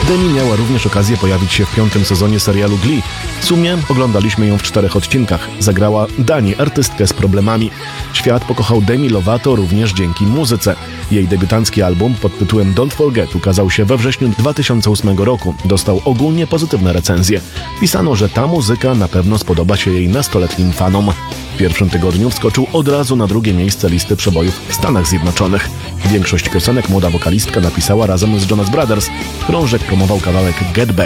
Demi miała również okazję pojawić się w 5. sezonie serialu Glee. W sumie oglądaliśmy ją w 4 odcinkach. Zagrała Dani, artystkę z problemami. Świat pokochał Demi Lovato również dzięki muzyce. Jej debiutancki album pod tytułem Don't Forget ukazał się we wrześniu 2008 roku. Dostał ogólnie pozytywne recenzje. Pisano, że ta muzyka na pewno spodoba się jej nastoletnim fanom. W pierwszym tygodniu wskoczył od razu na 2. miejsce listy przebojów w Stanach Zjednoczonych. Większość piosenek młoda wokalistka napisała razem z Jonas Brothers. Krążek promował kawałek Get Back.